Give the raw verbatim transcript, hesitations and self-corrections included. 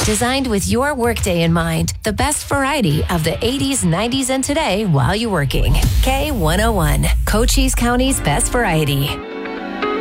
Designed with your workday in mind, the best variety of the eighties, nineties, and today while you're working. K one oh one, Cochise County's best variety.